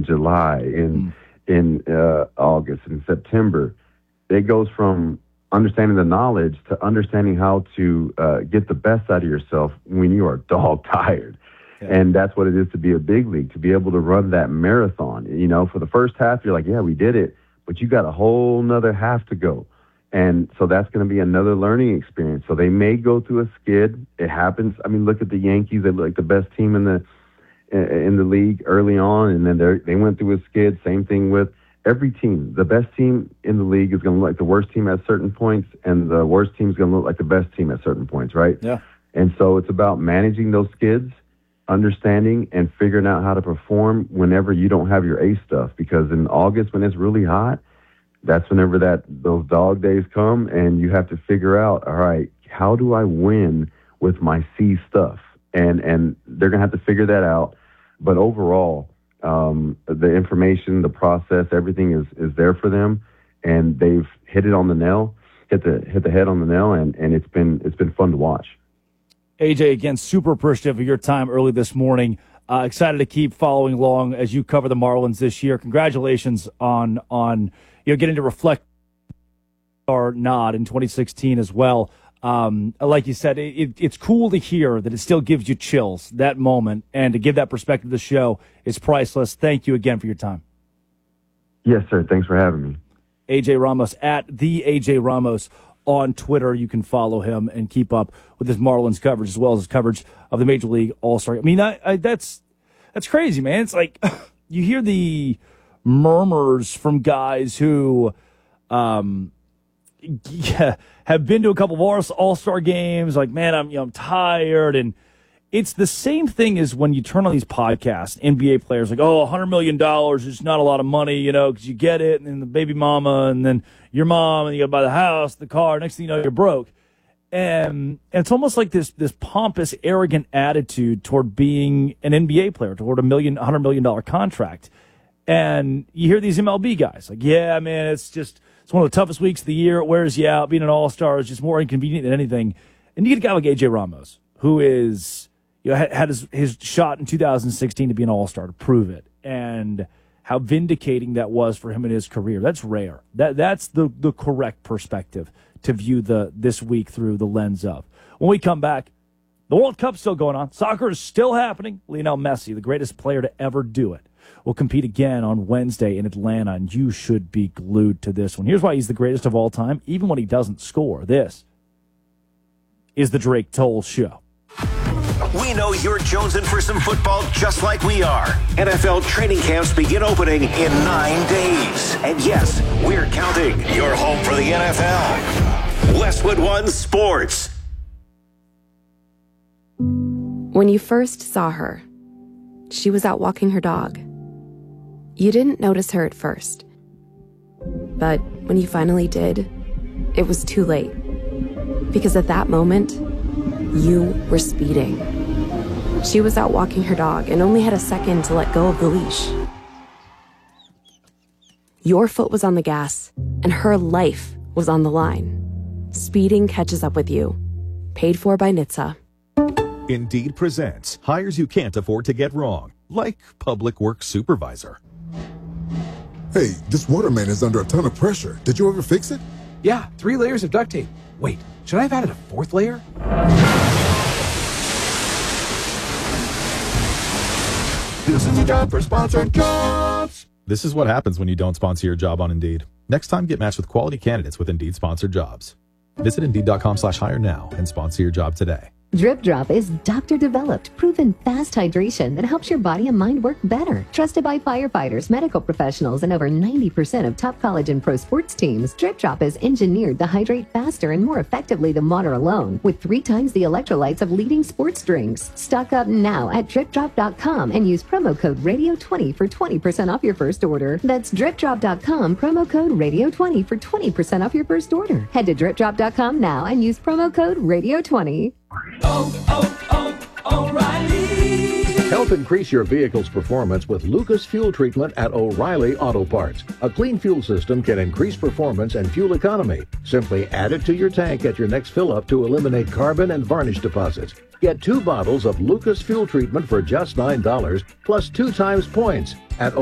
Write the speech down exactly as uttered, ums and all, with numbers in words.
in July, in mm. in uh, August, in September. It goes from understanding the knowledge to understanding how to uh, get the best out of yourself when you are dog tired. Okay. And that's what it is to be a big league, to be able to run that marathon. You know, for the first half, you're like, yeah, we did it, but you got a whole nother half to go. And so that's going to be another learning experience. So they may go through a skid. It happens. I mean, look at the Yankees. They look like the best team in the in the league early on, and then they they went through a skid. Same thing with every team. The best team in the league is going to look like the worst team at certain points, and the worst team is going to look like the best team at certain points, right? Yeah. And so it's about managing those skids, understanding, and figuring out how to perform whenever you don't have your A stuff. Because in August, when it's really hot, that's whenever that those dog days come, and you have to figure out, all right, how do I win with my C stuff? And and they're going to have to figure that out. But overall, um, the information, the process, everything is, is there for them, and they've hit it on the nail, hit the hit the head on the nail, and, and it's been it's been fun to watch. A J, again, super appreciative of your time early this morning. Uh, excited to keep following along as you cover the Marlins this year. Congratulations on on you know getting to reflect or not in twenty sixteen as well. Um, like you said, it, it's cool to hear that it still gives you chills, that moment, and to give that perspective to the show is priceless. Thank you again for your time. Yes, sir. Thanks for having me. A J Ramos, at the A J Ramos on Twitter. You can follow him and keep up with his Marlins coverage as well as his coverage of the Major League All-Star. I mean, I, I, that's that's crazy, man. It's like you hear the murmurs from guys who um, yeah, have been to a couple of All-Star games. Like, man, I'm you know I'm tired, and it's the same thing as when you turn on these podcasts. N B A players like, oh, one hundred million dollars is not a lot of money, you know, because you get it, and then the baby mama, and then your mom, and you got to buy the house, the car. Next thing you know, you're broke. And, and it's almost like this this pompous, arrogant attitude toward being an N B A player, toward a million, one hundred million dollars contract. And you hear these M L B guys like, yeah, man, it's just it's one of the toughest weeks of the year. It wears you out. Being an all-star is just more inconvenient than anything. And you get a guy like A J Ramos, who is, you know, had, had his, his shot in two thousand sixteen to be an all-star, to prove it. And how vindicating that was for him in his career. That's rare. That That's the, the correct perspective to view the this week through the lens of. When we come back, the World Cup's still going on. Soccer is still happening. Lionel Messi, the greatest player to ever do it, will compete again on Wednesday in Atlanta, and you should be glued to this one. Here's why he's the greatest of all time, even when he doesn't score. This is the Drake Toll Show. We know you're jonesing for some football just like we are. N F L training camps begin opening in nine days. And yes, we're counting. Your home for the N F L. Westwood One Sports. When you first saw her, she was out walking her dog. You didn't notice her at first. But when you finally did, it was too late. Because at that moment, you were speeding. She was out walking her dog and only had a second to let go of the leash. Your foot was on the gas, and her life was on the line. Speeding catches up with you. Paid for by N H T S A. Indeed presents hires you can't afford to get wrong, like public works supervisor. Hey, this water main is under a ton of pressure. Did you ever fix it? Yeah, three layers of duct tape. Wait, should I have added a fourth layer? This is a job for sponsored jobs. This is what happens when you don't sponsor your job on Indeed. Next time, get matched with quality candidates with Indeed sponsored jobs. Visit Indeed.com slash hire now and sponsor your job today. Drip Drop is doctor-developed, proven fast hydration that helps your body and mind work better. Trusted by firefighters, medical professionals, and over ninety percent of top college and pro sports teams, Drip Drop is engineered to hydrate faster and more effectively than water alone, with three times the electrolytes of leading sports drinks. Stock up now at drip drop dot com and use promo code radio twenty for twenty percent off your first order. That's drip drop dot com, promo code radio twenty for twenty percent off your first order. Head to drip drop dot com now and use promo code radio twenty. Oh, oh, oh, O'Reilly. Help increase your vehicle's performance with Lucas Fuel Treatment at O'Reilly Auto Parts. A clean fuel system can increase performance and fuel economy. Simply add it to your tank at your next fill-up to eliminate carbon and varnish deposits. Get two bottles of Lucas Fuel Treatment for just nine dollars plus two times points at